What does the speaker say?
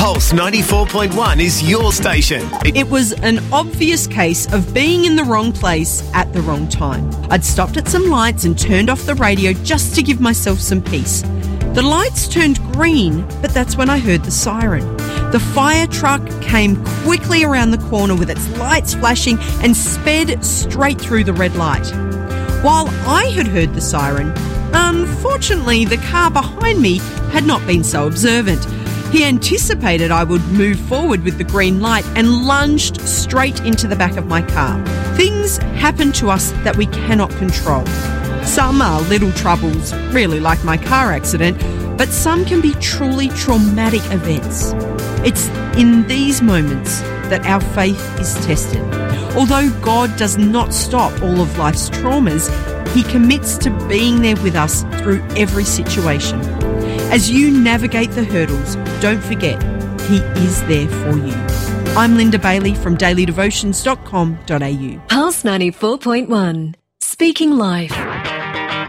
Pulse 94.1 is your station. It was an obvious case of being in the wrong place at the wrong time. I'd stopped at some lights and turned off the radio just to give myself some peace. The lights turned green, but that's when I heard the siren. The fire truck came quickly around the corner with its lights flashing and sped straight through the red light. While I had heard the siren, unfortunately the car behind me had not been so observant. He anticipated I would move forward with the green light and lunged straight into the back of my car. Things happen to us that we cannot control. Some are little troubles, really like my car accident, but some can be truly traumatic events. It's in these moments that our faith is tested. Although God does not stop all of life's traumas, He commits to being there with us through every situation. As you navigate the hurdles, don't forget, He is there for you. I'm Linda Bailey from dailydevotions.com.au. Pulse 94.1, speaking life.